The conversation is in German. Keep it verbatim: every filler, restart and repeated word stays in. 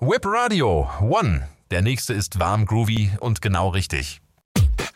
Whip Radio One. Der nächste ist warm, groovy und genau richtig.